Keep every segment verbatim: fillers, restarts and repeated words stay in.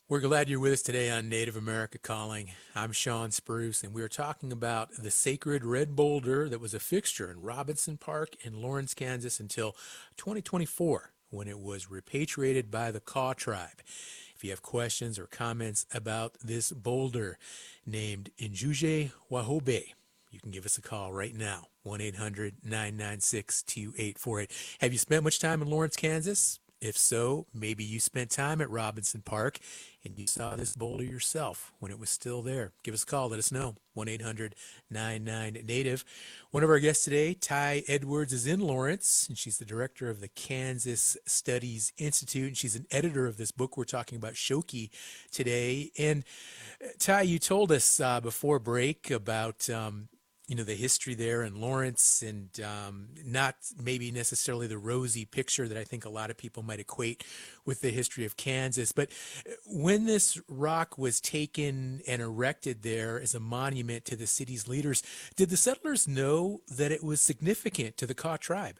We're glad you're with us today on Native America Calling. I'm Sean Spruce, and we're talking about the sacred red boulder that was a fixture in Robinson Park in Lawrence, Kansas until twenty twenty-four when it was repatriated by the Kaw tribe. If you have questions or comments about this boulder named Injuje Wahobe, you can give us a call right now, one eight hundred nine nine six two eight four eight. Have you spent much time in Lawrence, Kansas? If so, maybe you spent time at Robinson Park and you saw this boulder yourself when it was still there. Give us a call. Let us know. one eight hundred nine nine Native. One of our guests today, Ty Edwards, is in Lawrence, and she's the director of the Kansas Studies Institute, and she's an editor of this book we're talking about, Shoki, today. And uh, Ty, you told us uh, before break about um, you know the history there in Lawrence, and um, not maybe necessarily the rosy picture that I think a lot of people might equate with the history of Kansas. But when this rock was taken and erected there as a monument to the city's leaders, did the settlers know that it was significant to the Kaw tribe?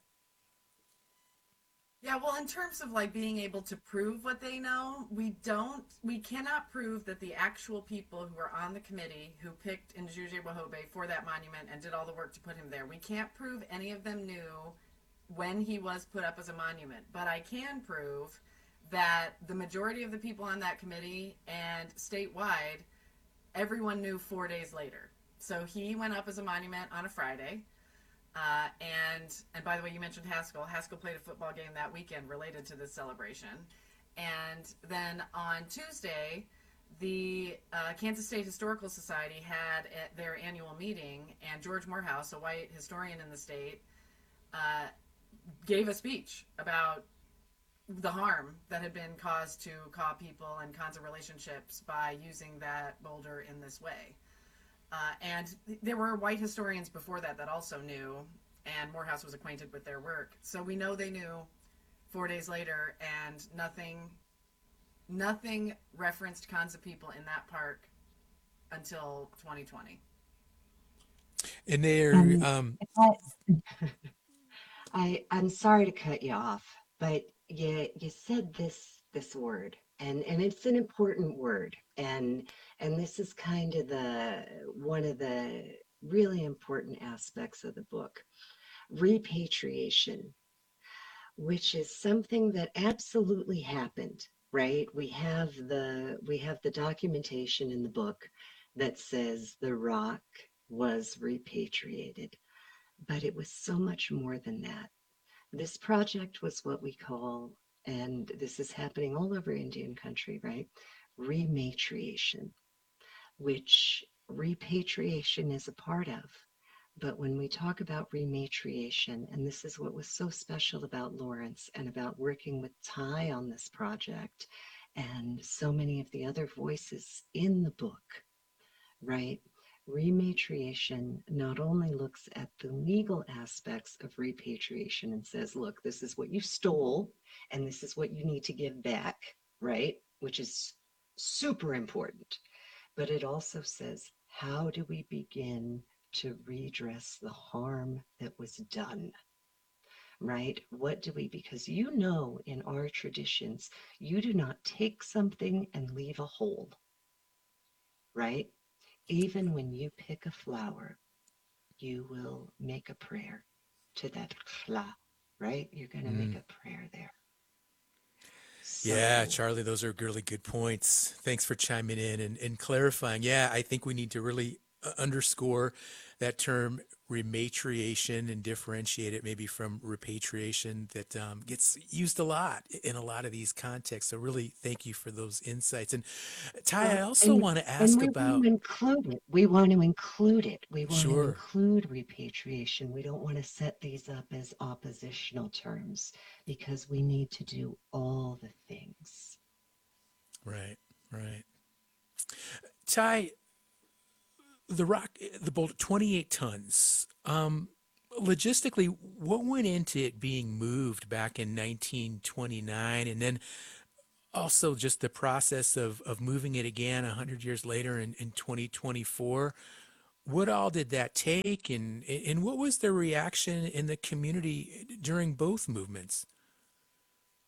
Yeah, well, in terms of like being able to prove what they know, we don't, we cannot prove that the actual people who were on the committee who picked Njuje Wahobe for that monument and did all the work to put him there, we can't prove any of them knew when he was put up as a monument. But I can prove that the majority of the people on that committee and statewide, everyone knew four days later. So he went up as a monument on a Friday. Uh, and and by the way, you mentioned Haskell. Haskell played a football game that weekend related to this celebration. And then on Tuesday, the uh, Kansas State Historical Society had at their annual meeting, and George Morehouse, a white historian in the state, uh, gave a speech about the harm that had been caused to Kaw people and Kansa relationships by using that boulder in this way. Uh, and there were white historians before that that also knew, and Morehouse was acquainted with their work. So we know they knew four days later, and nothing, nothing referenced Kansa people in that park until twenty twenty. And they're And um, if I, I I'm sorry to cut you off, but you you said this this word, and and it's an important word, and and this is kind of the one of the really important aspects of the book, repatriation, which is something that absolutely happened, right? We have the we have the documentation in the book that says the rock was repatriated, but it was so much more than that. This project was what we call, and this is happening all over Indian country, right? Rematriation, which repatriation is a part of. But when we talk about rematriation, and this is what was so special about Lawrence and about working with Ty on this project and so many of the other voices in the book, right? Rematriation not only looks at the legal aspects of repatriation and says, look, this is what you stole and this is what you need to give back, right? Which is super important. But it also says, how do we begin to redress the harm that was done? Right? What do we, because you know in our traditions, you do not take something and leave a hole, right? Even when you pick a flower, you will make a prayer to that chla, right? You're going to make mm, a prayer there. yeah, So, Charlie, those are really good points. Thanks for chiming in and, and clarifying. Yeah, I think we need to really uh, underscore that term rematriation and differentiate it maybe from repatriation that um, gets used a lot in a lot of these contexts. So really thank you for those insights. And Ty, I well, also and want to and ask we want about, to include it. We want to include it. We want to sure, include repatriation. We don't want to set these up as oppositional terms because we need to do all the things. right, right. Ty, the rock, the bolt, twenty-eight tons. Um, logistically, what went into it being moved back in nineteen twenty-nine, and then also just the process of of moving it again one hundred years later in, in twenty twenty-four? What all did that take, and and what was the reaction in the community during both movements?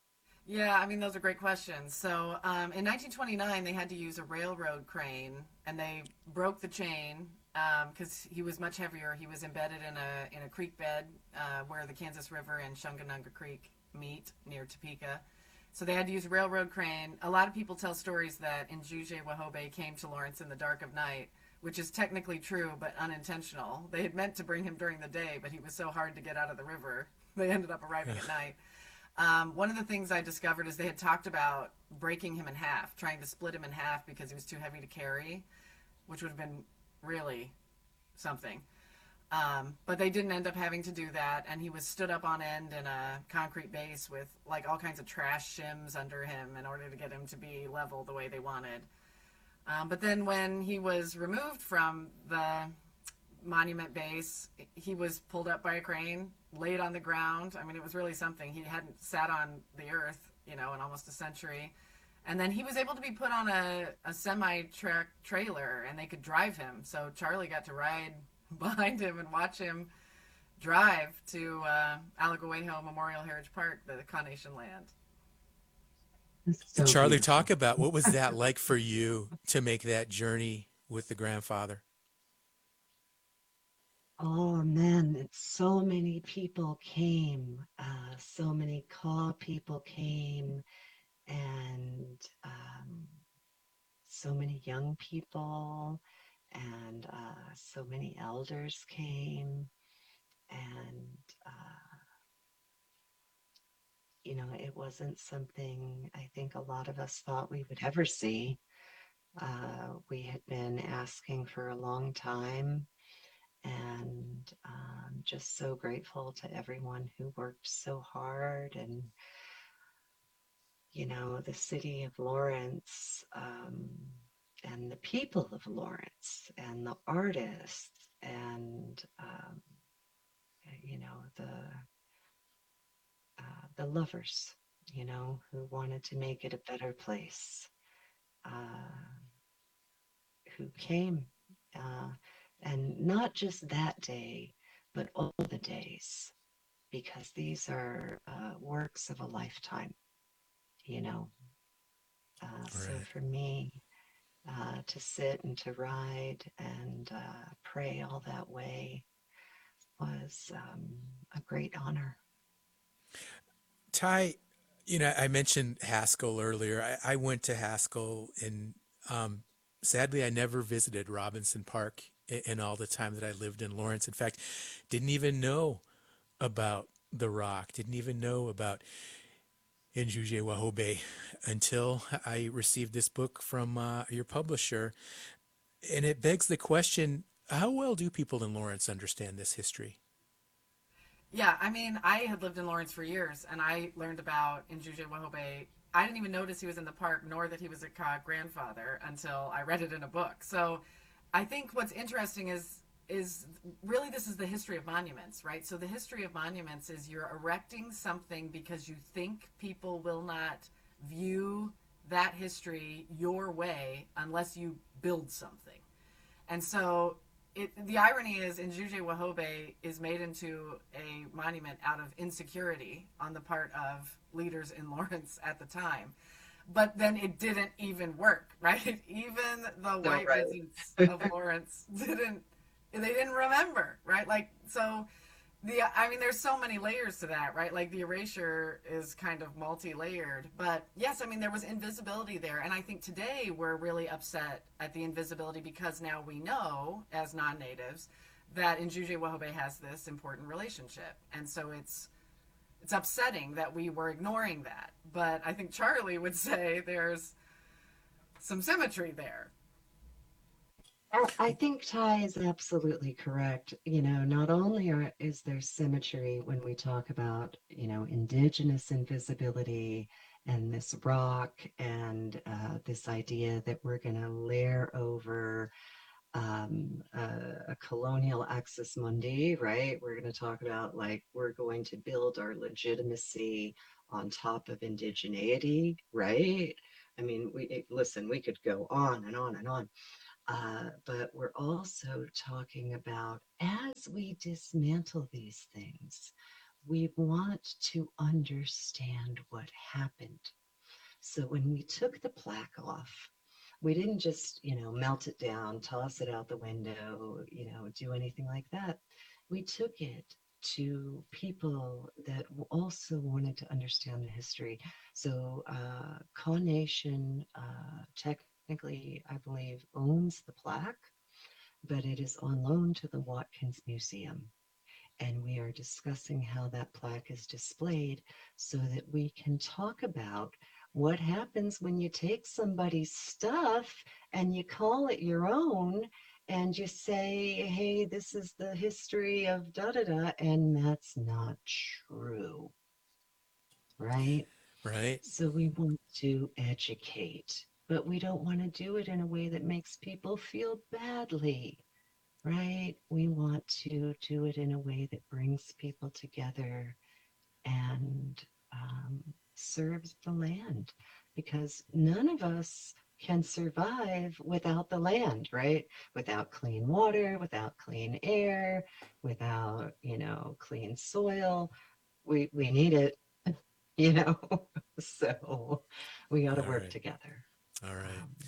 Yeah, I mean, those are great questions. So, um, in nineteen twenty-nine, they had to use a railroad crane, and they broke the chain because he was much heavier. He was embedded in a in a creek bed uh, where the Kansas River and Shunganunga Creek meet near Topeka. So they had to use a railroad crane. A lot of people tell stories that Njuje Wahobé came to Lawrence in the dark of night, which is technically true but unintentional. They had meant to bring him during the day, but he was so hard to get out of the river, they ended up arriving at night. Um, one of the things I discovered is they had talked about breaking him in half, trying to split him in half because he was too heavy to carry, which would have been really something. Um, but they didn't end up having to do that, and he was stood up on end in a concrete base with like all kinds of trash shims under him in order to get him to be level the way they wanted. Um, but then when he was removed from the monument base, he was pulled up by a crane, laid on the ground. I mean, it was really something. He hadn't sat on the earth, you know, in almost a century. And then he was able to be put on a, a semi truck trailer and they could drive him. So Charlie got to ride behind him and watch him drive to uh, Alagoejo Memorial Heritage Park, the Conation land. It's so Charlie, beautiful. talk about what was that like for you to make that journey with the grandfather? Oh man, it's so many people came. Uh, so many call people came, and um, so many young people, and uh, so many elders came, and uh, you know, it wasn't something I think a lot of us thought we would ever see. Uh, we had been asking for a long time, and um, just so grateful to everyone who worked so hard. And, you know, the city of Lawrence, um, and the people of Lawrence, and the artists, and, um, you know, the, uh, the lovers, you know, who wanted to make it a better place, uh, who came. Uh, and not just that day, but all the days, because these are uh, works of a lifetime, you know. Uh, so Right. for me, uh, to sit and to ride and uh, pray all that way was um, a great honor. Ty, you know, I mentioned Haskell earlier. I, I went to Haskell and um, sadly, I never visited Robinson Park in, in all the time that I lived in Lawrence. In fact, didn't even know about the rock, didn't even know about Njuje Wahobe until I received this book from uh, your publisher. And it begs the question, how well do people in Lawrence understand this history? Yeah, I mean, I had lived in Lawrence for years, and I learned about Njuje Wahobe. I didn't even notice he was in the park, nor that he was a Ka grandfather until I read it in a book. So, I think what's interesting is is really this is the history of monuments, right? So the history of monuments is you're erecting something because you think people will not view that history your way unless you build something. And so it, the irony is, Njuje Wahobe is made into a monument out of insecurity on the part of leaders in Lawrence at the time. But then it didn't even work, right? Even the So white right. residents of Lawrence didn't, they didn't remember, right? Like, so the, I mean, there's so many layers to that, right? Like the erasure is kind of multi-layered, but yes, I mean, there was invisibility there. And I think today we're really upset at the invisibility because now we know as non-natives that Njuje Wahobe has this important relationship. And so it's, it's upsetting that we were ignoring that. But I think Charlie would say there's some symmetry there. I I think Ty is absolutely correct. You know, not only are, is there symmetry when we talk about, you know, indigenous invisibility and this rock and uh, this idea that we're going to layer over um, a, a colonial axis mundi, right? We're going to talk about like we're going to build our legitimacy on top of indigeneity, right? I mean, we listen, we could go on and on and on. Uh, but we're also talking about as we dismantle these things, we want to understand what happened. So when we took the plaque off, we didn't just, you know, melt it down, toss it out the window, you know, do anything like that. We took it to people that also wanted to understand the history. So uh, Kaw Nation uh, technically, I believe, owns the plaque, but it is on loan to the Watkins Museum. And we are discussing how that plaque is displayed so that we can talk about what happens when you take somebody's stuff and you call it your own and you say, hey, this is the history of da da da, and that's not true, right? Right? So we want to educate, but we don't want to do it in a way that makes people feel badly, right? We want to do it in a way that brings people together and um, serves the land, because none of us can survive without the land, right? Without clean water, without clean air, without, you know, clean soil. We, we need it, you know, so we got to All work right. together. All right. Um,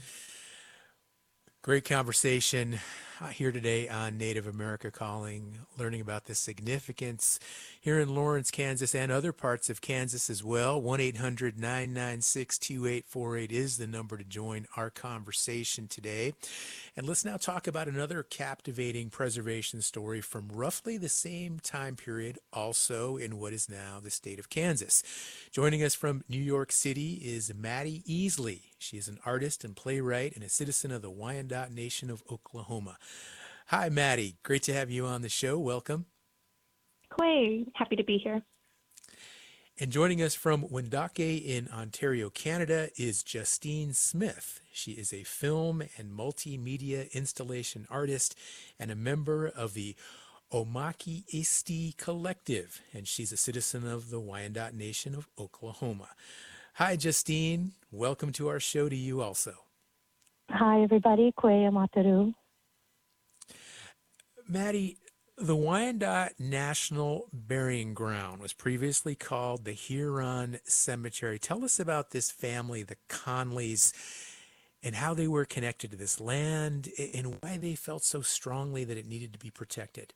Great conversation uh, here today on Native America Calling, learning about the significance here in Lawrence, Kansas, and other parts of Kansas as well. one eight hundred nine nine six two eight four eight is the number to join our conversation today. And let's now talk about another captivating preservation story from roughly the same time period, also in what is now the state of Kansas. Joining us from New York City is Maddie Easley. She is an artist and playwright and a citizen of the Wyandot Nation of Oklahoma. Hi, Maddie. Great to have you on the show. Welcome. Quay, happy to be here. And joining us from Wendake in Ontario, Canada is Justine Smith. She is a film and multimedia installation artist and a member of the Omaki Isti Collective, and she's a citizen of the Wyandot Nation of Oklahoma. Hi, Justine. Welcome to our show to you also. Hi, everybody. Quay Amataru. Maddie, the Wyandot National Burying Ground was previously called the Huron Cemetery. Tell us about this family, the Conleys, and how they were connected to this land and why they felt so strongly that it needed to be protected.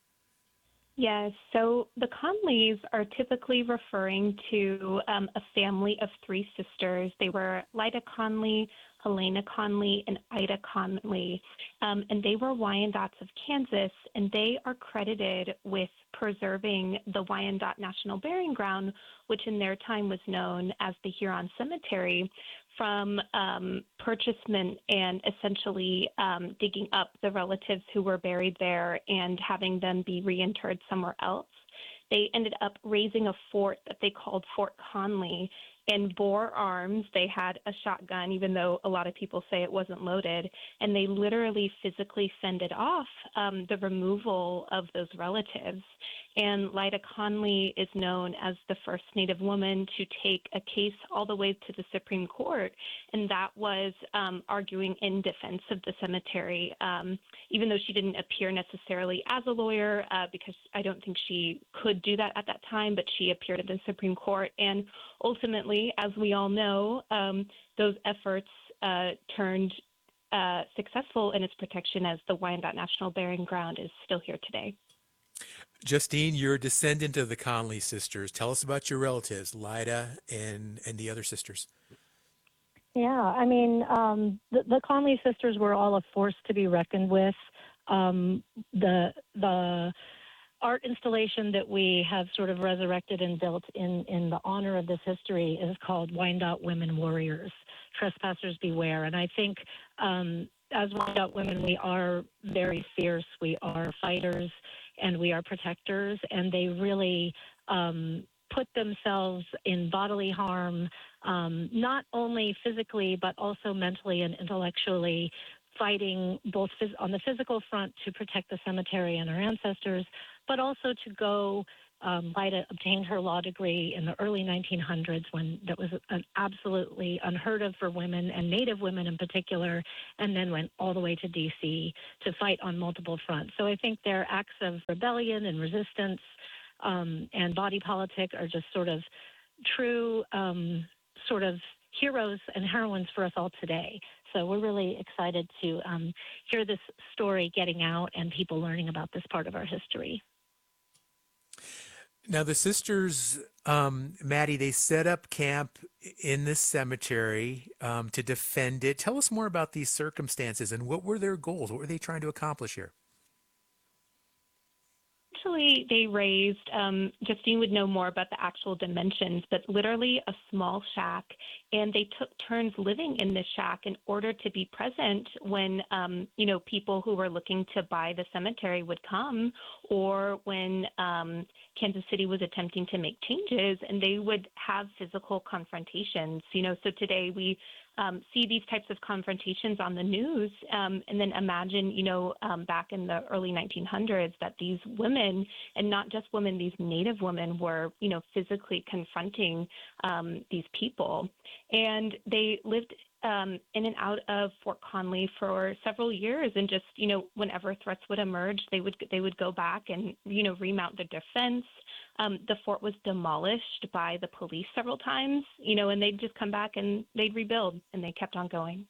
Yes, so the Conleys are typically referring to um, a family of three sisters. They were Lida Conley, Helena Conley, and Ida Conley, um, and they were Wyandots of Kansas, and they are credited with preserving the Wyandot National Burying Ground, which in their time was known as the Huron Cemetery, from um, purchasement and essentially um, digging up the relatives who were buried there and having them be reinterred somewhere else. They ended up raising a fort that they called Fort Conley and bore arms. They had a shotgun, even though a lot of people say it wasn't loaded, and they literally physically fended off um, the removal of those relatives. And Lida Conley is known as the first Native woman to take a case all the way to the Supreme Court, and that was um, arguing in defense of the cemetery, um, even though she didn't appear necessarily as a lawyer, uh, because I don't think she could do that at that time, but she appeared at the Supreme Court. And ultimately, as we all know, um, those efforts uh, turned uh, successful in its protection, as the Wyandot National Burying Ground is still here today. Justine, you're a descendant of the Conley sisters. Tell us about your relatives, Lida and, and the other sisters. Yeah, I mean, um, the, the Conley sisters were all a force to be reckoned with. Um, the the art installation that we have sort of resurrected and built in, in the honor of this history is called Wyandot Women Warriors, Trespassers Beware. And I think um, as Wyandot women, we are very fierce. We are fighters and we are protectors. And they really um, put themselves in bodily harm, um, not only physically, but also mentally and intellectually, fighting both phys- on the physical front to protect the cemetery and our ancestors, but also to go, um, Lida obtained her law degree in the early nineteen hundreds, when that was an absolutely unheard of for women and Native women in particular, and then went all the way to D C to fight on multiple fronts. So I think their acts of rebellion and resistance um, and body politic are just sort of true um, sort of heroes and heroines for us all today. So we're really excited to um, hear this story getting out and people learning about this part of our history. Now, the sisters, um, Maddie, they set up camp in this cemetery um, to defend it. Tell us more about these circumstances and what were their goals? What were they trying to accomplish here? Actually, they raised, um, Justine would know more about the actual dimensions, but literally a small shack. And they took turns living in this shack in order to be present when, um, you know, people who were looking to buy the cemetery would come, or when um, Kansas City was attempting to make changes, and they would have physical confrontations. You know, so today we Um, see these types of confrontations on the news, um, and then imagine, you know, um, back in the early nineteen hundreds that these women, and not just women, these Native women were, you know, physically confronting um, these people. And they lived um, in and out of Fort Conley for several years, and just, you know, whenever threats would emerge, they would they would go back and, you know, remount their defense. Um, the fort was demolished by the police several times, you know, and they'd just come back and they'd rebuild, and they kept on going.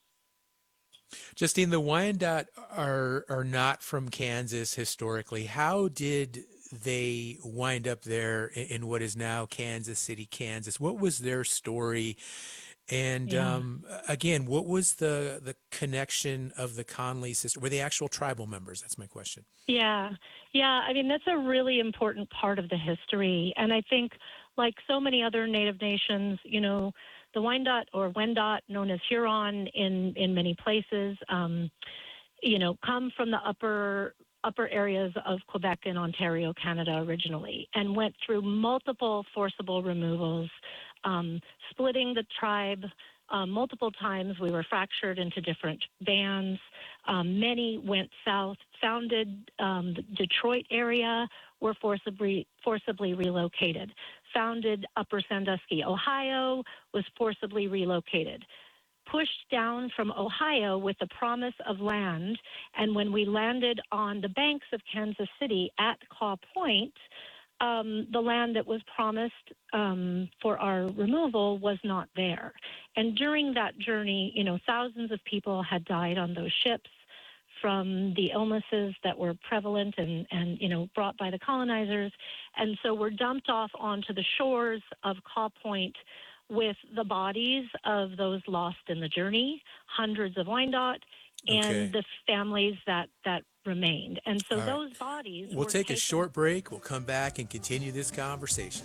Justine, the Wyandotte are are not from Kansas historically. How did they wind up there in, in what is now Kansas City, Kansas? What was their story? And Yeah. um, again, what was the the connection of the Conley sisters? Were they actual tribal members? That's my question. Yeah, yeah. I mean, that's a really important part of the history. And I think, like so many other Native nations, you know, the Wyandot or Wendat, known as Huron in, in many places, um, you know, come from the upper upper areas of Quebec and Ontario, Canada originally, and went through multiple forcible removals, um, splitting the tribe um, multiple times. We were fractured into different bands. Um, many went south, founded um, the Detroit area, were forcibly forcibly relocated. Founded Upper Sandusky, Ohio, was forcibly relocated. Pushed down from Ohio with the promise of land, and when we landed on the banks of Kansas City at Claw Point, um, the land that was promised um, for our removal was not there. And during that journey, you know, thousands of people had died on those ships from the illnesses that were prevalent and, and, you know, brought by the colonizers. And so we're dumped off onto the shores of Claw Point with the bodies of those lost in the journey, hundreds of Wyandot, and Okay. the families that, that remained. And so All right. those bodies We'll were take a taken- short break. We'll come back and continue this conversation.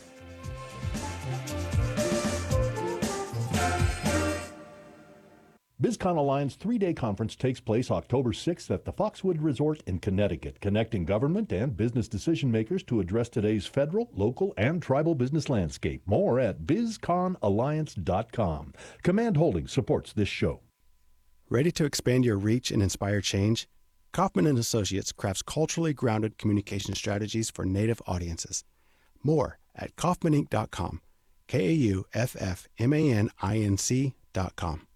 BizCon Alliance three-day conference takes place October sixth at the Foxwood Resort in Connecticut, connecting government and business decision makers to address today's federal, local, and tribal business landscape. More at biz con alliance dot com. Command Holdings supports this show. Ready to expand your reach and inspire change? Kaufman and Associates crafts culturally grounded communication strategies for Native audiences. More at kaufman inc dot com. K A U F F M A N I N C dot com.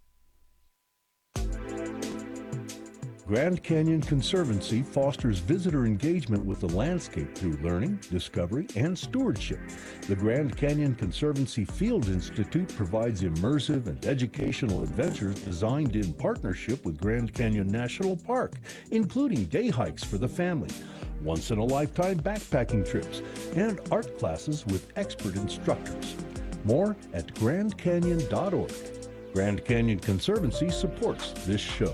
Grand Canyon Conservancy fosters visitor engagement with the landscape through learning, discovery, and stewardship. The Grand Canyon Conservancy Fields Institute provides immersive and educational adventures designed in partnership with Grand Canyon National Park, including day hikes for the family, once-in-a-lifetime backpacking trips, and art classes with expert instructors. More at grand canyon dot org. Grand Canyon Conservancy supports this show.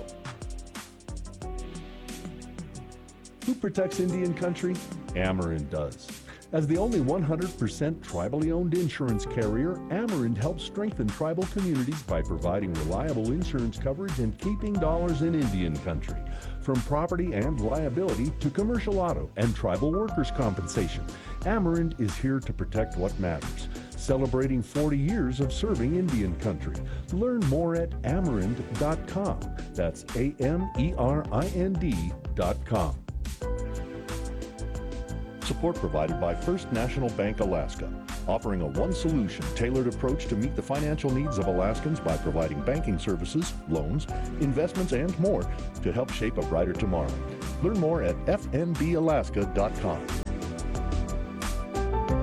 Who protects Indian country? Ameren does. As the only one hundred percent tribally owned insurance carrier, Ameren helps strengthen tribal communities by providing reliable insurance coverage and keeping dollars in Indian country. From property and liability to commercial auto and tribal workers' compensation, Ameren is here to protect what matters. Celebrating forty years of serving Indian country. Learn more at ameren dot com. That's A M E R I N D dot com. Support provided by First National Bank Alaska, offering a one-solution tailored approach to meet the financial needs of Alaskans by providing banking services, loans, investments, and more to help shape a brighter tomorrow. Learn more at f n b alaska dot com.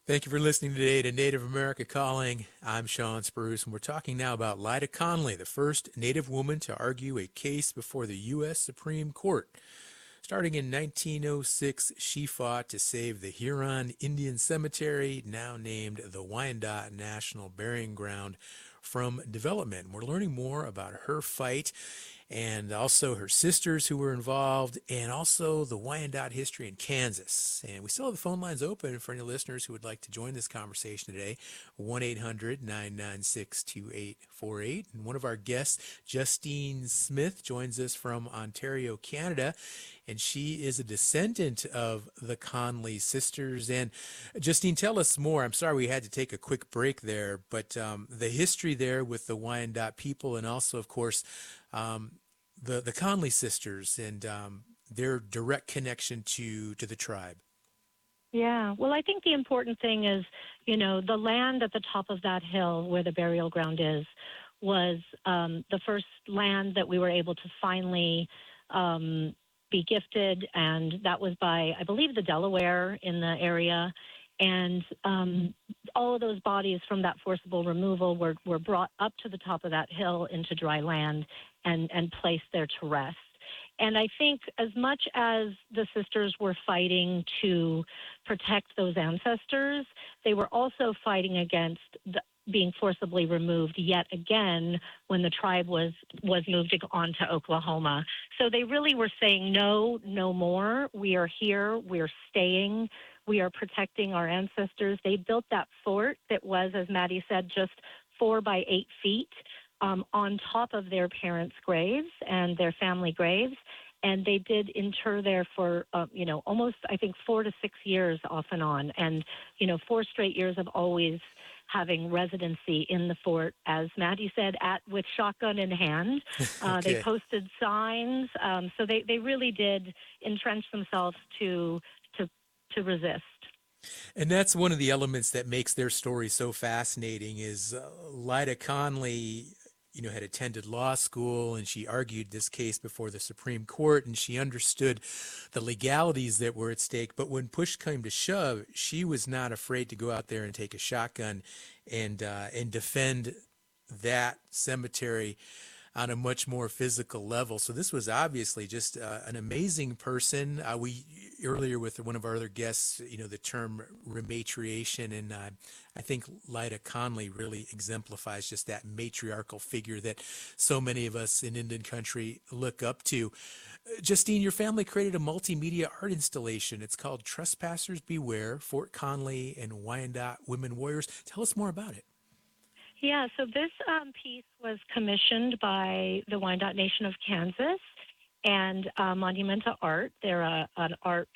Thank you for listening today to Native America Calling. I'm Sean Spruce, and we're talking now about Lida Conley, the first Native woman to argue a case before the U S Supreme Court. Starting in nineteen oh six, she fought to save the Huron Indian Cemetery, now named the Wyandotte National Burying Ground, from development. We're learning more about her fight and also her sisters who were involved, and also the Wyandotte history in Kansas. And we still have the phone lines open for any listeners who would like to join this conversation today, one eight hundred nine nine six two eight four eight. And one of our guests, Justine Smith, joins us from Ontario, Canada, and she is a descendant of the Conley sisters. And Justine, tell us more. I'm sorry we had to take a quick break there, but um, the history there with the Wyandotte people, and also, of course, um, the the Conley sisters and um, their direct connection to to the tribe. Yeah, well, I think the important thing is, you know, the land at the top of that hill where the burial ground is was um, the first land that we were able to finally um, be gifted, and that was by, I believe, the Delaware in the area. And um, all of those bodies from that forcible removal were, were brought up to the top of that hill into dry land and, and placed there to rest. And I think as much as the sisters were fighting to protect those ancestors, they were also fighting against the, being forcibly removed yet again when the tribe was, was moving on to Oklahoma. So they really were saying, no, no more. We are here. We're staying. We are protecting our ancestors. They built that fort that was, as Maddie said, just four by eight feet um, on top of their parents' graves and their family graves. And they did inter there for, uh, you know, almost, I think, four to six years off and on. And, you know, four straight years of always having residency in the fort, as Maddie said, at with shotgun in hand. Uh, Okay. They posted signs. Um, so they, they really did entrench themselves to to to resist. And that's one of the elements that makes their story so fascinating is uh, Lida Conley, you know, had attended law school, and she argued this case before the Supreme Court, and she understood the legalities that were at stake. But when push came to shove, she was not afraid to go out there and take a shotgun and uh, and defend that cemetery on a much more physical level. So this was obviously just uh, an amazing person. Uh, we earlier with one of our other guests, you know, the term rematriation, and uh, I think Lida Conley really exemplifies just that matriarchal figure that so many of us in Indian country look up to. Uh, Justine, your family created a multimedia art installation. It's called Trespassers Beware, Fort Conley and Wyandotte Women Warriors. Tell us more about it. Yeah, so this um, piece was commissioned by the Wyandotte Nation of Kansas and uh, Monumenta Art. They're a, an art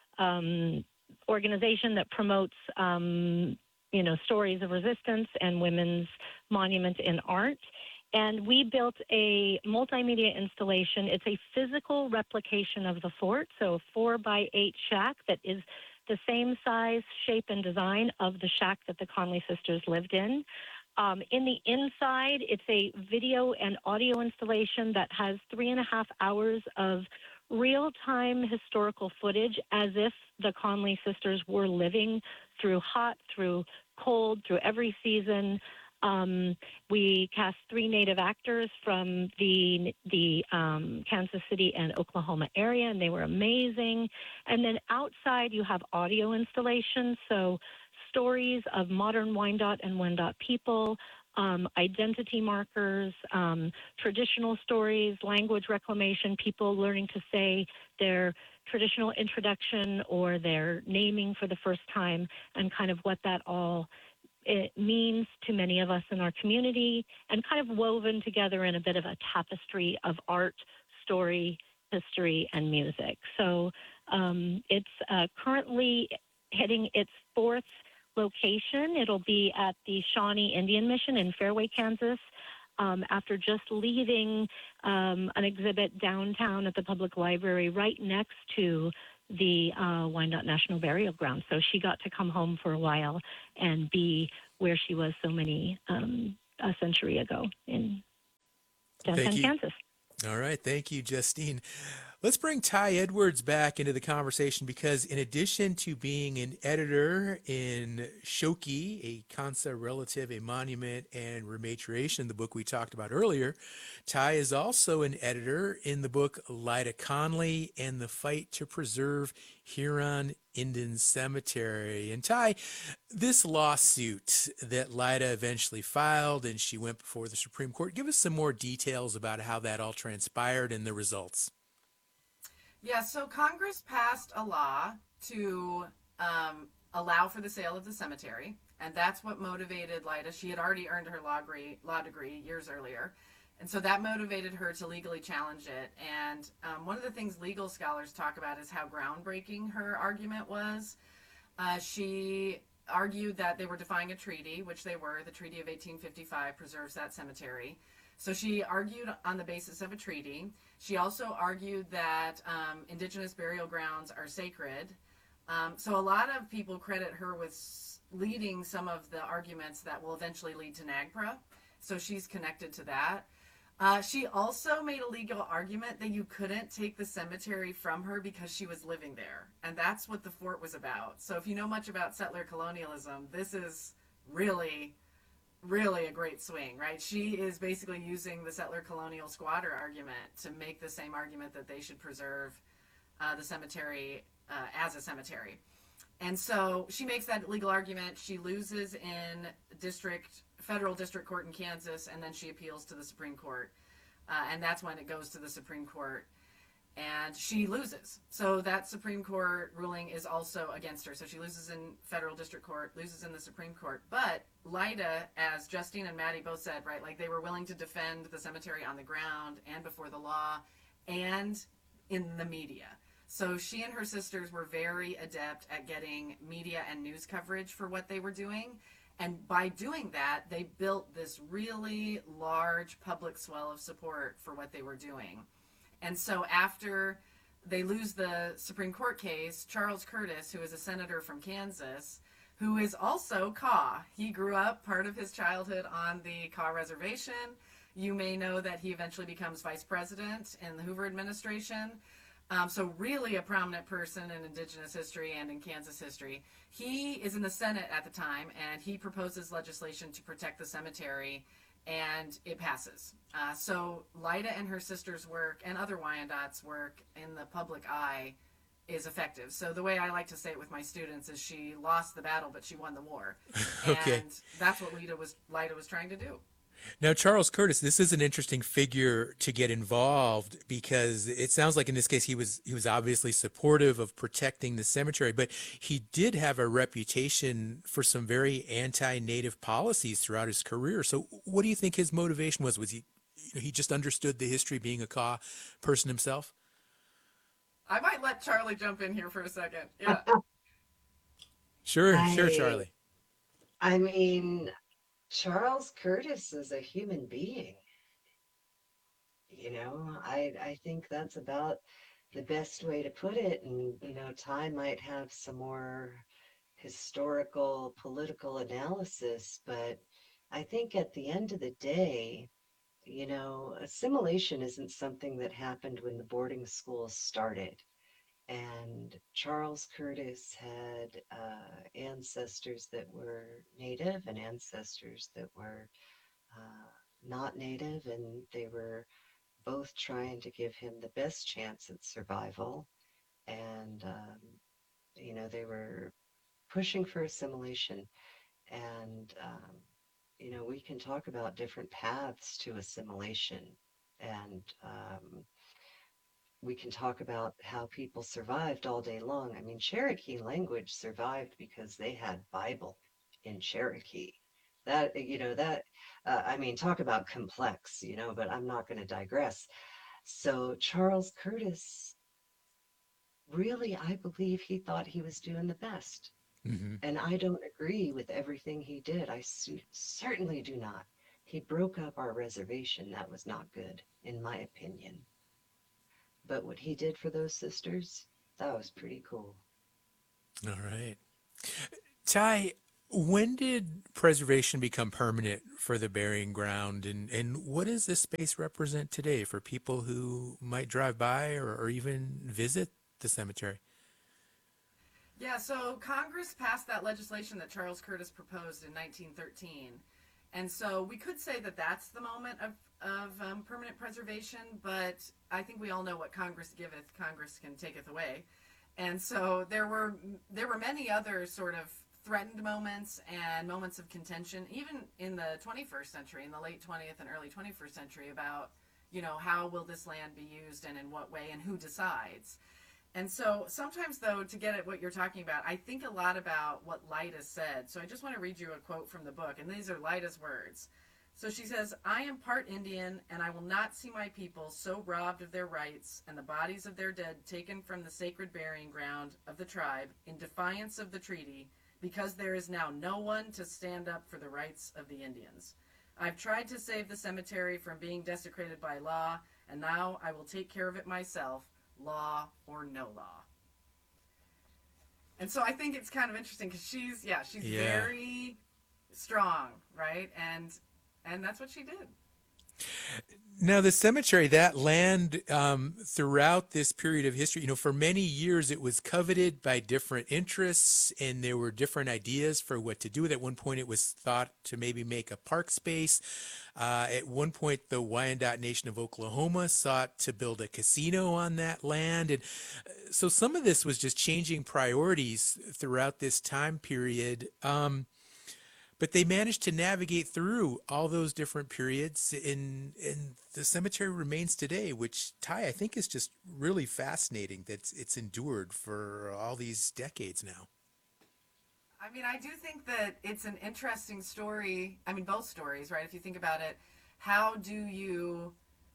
um, organization that promotes, um, you know, stories of resistance and women's monument in art. And we built a multimedia installation. It's a physical replication of the fort, so a four by eight shack that is the same size, shape, and design of the shack that the Conley sisters lived in. Um, in the inside, it's a video and audio installation that has three and a half hours of real-time historical footage as if the Conley sisters were living through hot, through cold, through every season. Um, we cast three Native actors from the the um, Kansas City and Oklahoma area, and they were amazing. And then outside, you have audio installations, so stories of modern Wyandotte and Wendat people, um, identity markers, um, traditional stories, language reclamation, people learning to say their traditional introduction or their naming for the first time, and kind of what that all it means to many of us in our community, and kind of woven together in a bit of a tapestry of art, story, history, and music. So um, it's uh, currently hitting its fourth location. It'll be at the Shawnee Indian Mission in Fairway, Kansas, um, after just leaving um, an exhibit downtown at the public library right next to the uh, Wyandotte National Burial Ground. So she got to come home for a while and be where she was so many um, a century ago in downtown Thank you. Kansas. All right. Thank you, Justine. Let's bring Ty Edwards back into the conversation because, in addition to being an editor in Shoki, a Kansa relative, a monument, and rematriation, the book we talked about earlier, Ty is also an editor in the book Lyda Conley and the Fight to Preserve Huron Indian Cemetery. And Ty, this lawsuit that Lyda eventually filed and she went before the Supreme Court, give us some more details about how that all transpired and the results. Yeah, so Congress passed a law to um, allow for the sale of the cemetery, and that's what motivated Lyda. She had already earned her law degree, law degree years earlier, and so that motivated her to legally challenge it. And um, one of the things legal scholars talk about is how groundbreaking her argument was. Uh, she argued that they were defying a treaty, which they were. The Treaty of eighteen fifty-five preserves that cemetery. So she argued on the basis of a treaty. She also argued that um, indigenous burial grounds are sacred. Um, so a lot of people credit her with leading some of the arguments that will eventually lead to NAGPRA. So she's connected to that. Uh, she also made a legal argument that you couldn't take the cemetery from her because she was living there. And that's what the fort was about. So if you know much about settler colonialism, this is really... really a great swing, right? She is basically using the settler colonial squatter argument to make the same argument that they should preserve uh, the cemetery uh, as a cemetery. And so she makes that legal argument. She loses in district, federal district court in Kansas, and then she appeals to the Supreme Court. Uh, and that's when it goes to the Supreme Court. And she loses. So that Supreme Court ruling is also against her. So she loses in federal district court, loses in the Supreme Court. But Lyda, as Justine and Maddie both said, right, like they were willing to defend the cemetery on the ground and before the law and in the media. So she and her sisters were very adept at getting media and news coverage for what they were doing. And by doing that, they built this really large public swell of support for what they were doing. And so after they lose the Supreme Court case, Charles Curtis, who is a senator from Kansas, who is also Kaw. He grew up part of his childhood on the Kaw Reservation. You may know that he eventually becomes vice president in the Hoover administration. Um, so really a prominent person in Indigenous history and in Kansas history. He is in the Senate at the time, and he proposes legislation to protect the cemetery, and it passes. Uh, so Lyda and her sister's work and other Wyandottes' work in the public eye is effective. So the way I like to say it with my students is she lost the battle, but she won the war. Okay. And that's what Lyda was, Lyda was trying to do. Now, Charles Curtis, this is an interesting figure to get involved because it sounds like in this case he was he was obviously supportive of protecting the cemetery, but he did have a reputation for some very anti-Native policies throughout his career. So, what do you think his motivation was? Was he he just understood the history, being a Kaw person himself? I might let Charlie jump in here for a second. Yeah. Sure, I, sure, Charlie. I mean, Charles Curtis is a human being. You know, I I think that's about the best way to put it. And, you know, Ty might have some more historical, political analysis, but I think at the end of the day, you know, assimilation isn't something that happened when the boarding schools started. And Charles Curtis had uh, ancestors that were Native and ancestors that were uh, not Native, and they were both trying to give him the best chance at survival. And, um, you know, they were pushing for assimilation. And, um, you know, we can talk about different paths to assimilation. And, um, we can talk about how people survived all day long. I mean, Cherokee language survived because they had Bible in Cherokee. That, you know, that, uh, I mean, talk about complex, you know, but I'm not going to digress. So Charles Curtis, really, I believe he thought he was doing the best. Mm-hmm. And I don't agree with everything he did. I su- certainly do not. He broke up our reservation. That was not good, in my opinion. But what he did for those sisters, that was pretty cool. All right. Ty, When did preservation become permanent for the burying ground, and, and what does this space represent today for people who might drive by or, or even visit the cemetery? Yeah, so Congress passed that legislation that Charles Curtis proposed in nineteen thirteen. And so we could say that that's the moment of, of um, permanent preservation, but I think we all know what Congress giveth, Congress can taketh away. And so there were there were many other sort of threatened moments and moments of contention, even in the twenty-first century, in the late twentieth and early twenty-first century, about, you know, how will this land be used and in what way and who decides. And so sometimes, though, to get at what you're talking about, I think a lot about what Lyda said. So I just want to read you a quote from the book, and these are Lyda's words. So she says, "I am part Indian, and I will not see my people so robbed of their rights and the bodies of their dead taken from the sacred burying ground of the tribe in defiance of the treaty, because there is now no one to stand up for the rights of the Indians. I've tried to save the cemetery from being desecrated by law, and now I will take care of it myself, law or no law." And so I think it's kind of interesting because she's, yeah, she's Yeah. very strong, right? And and that's what she did. Now, the cemetery, that land um, throughout this period of history, you know, for many years it was coveted by different interests and there were different ideas for what to do with it. At one point, it was thought to maybe make a park space. Uh, at one point, the Wyandot Nation of Oklahoma sought to build a casino on that land. And uh, so some of this was just changing priorities throughout this time period. Um, but they managed to navigate through all those different periods, and and the cemetery remains today, which, Ty, I think is just really fascinating that it's, it's endured for all these decades now. I mean, I do think that it's an interesting story. I mean, both stories, right? If you think about it, how do you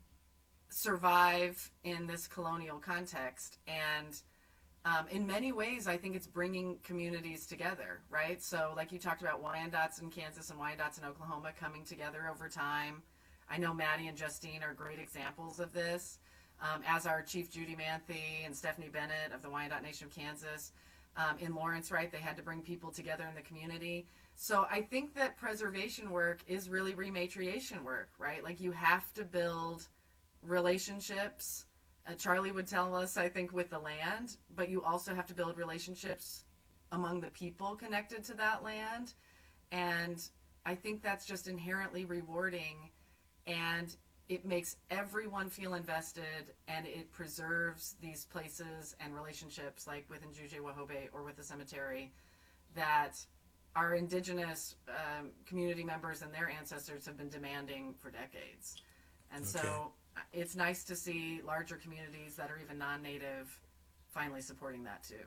survive in this colonial context? And um, in many ways, I think it's bringing communities together, right? So, like you talked about, Wyandots in Kansas and Wyandots in Oklahoma coming together over time. I know Maddie and Justine are great examples of this, um, as are Chief Judy Manthe and Stephanie Bennett of the Wyandot Nation of Kansas. Um, in Lawrence, right, they had to bring people together in the community. So I think that preservation work is really rematriation work, right? Like, you have to build relationships. Uh, Charlie would tell us, I think, with the land, but you also have to build relationships among the people connected to that land. And I think that's just inherently rewarding, and it makes everyone feel invested, and it preserves these places and relationships, like with Njuje Wahobeh or with the cemetery, that our indigenous um, community members and their ancestors have been demanding for decades. And Okay. so it's nice to see larger communities that are even non-native finally supporting that too.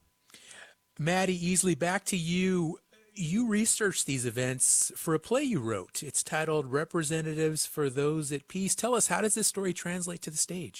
Maddie Easley, back to you. You researched these events for a play you wrote. It's titled Representatives for Those at Peace. Tell us, how does this story translate to the stage?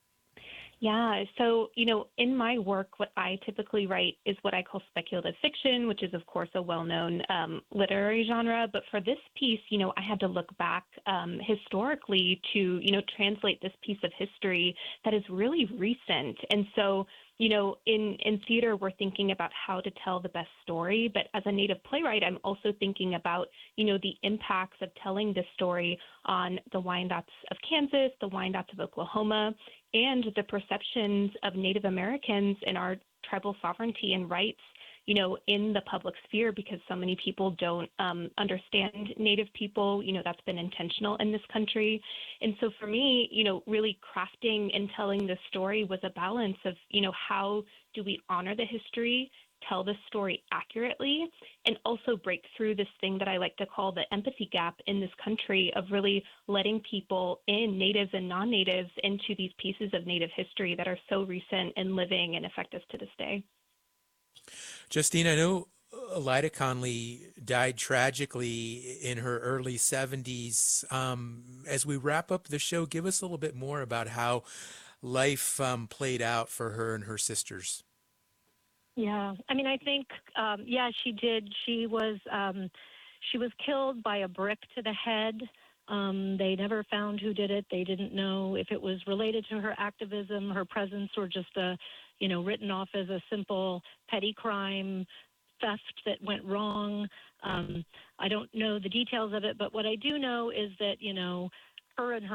Yeah, so, you know, in my work, what I typically write is what I call speculative fiction, which is, of course, a well-known um, literary genre. But for this piece, you know, I had to look back um, historically to, you know, translate this piece of history that is really recent. And so, you know, in, in theater, we're thinking about how to tell the best story. But as a Native playwright, I'm also thinking about, you know, the impacts of telling this story on the Wyandots of Kansas, the Wyandots of Oklahoma, and the perceptions of Native Americans and our tribal sovereignty and rights, you know, in the public sphere, because so many people don't um, understand Native people. You know, that's been intentional in this country. And so for me, you know, really crafting and telling this story was a balance of, you know, how do we honor the history, tell the story accurately, and also break through this thing that I like to call the empathy gap in this country of really letting people in, natives and non-natives, into these pieces of Native history that are so recent and living and affect us to this day. Justine, I know Lyda Conley died tragically in her early seventies. Um, as we wrap up the show, give us a little bit more about how life um, played out for her and her sisters. Yeah, I mean, I think, um, yeah, she did. She was um, she was killed by a brick to the head. Um, they never found who did it. They didn't know if it was related to her activism, her presence, or just a, you know, written off as a simple petty crime theft that went wrong. Um, I don't know the details of it, but what I do know is that, you know, her and her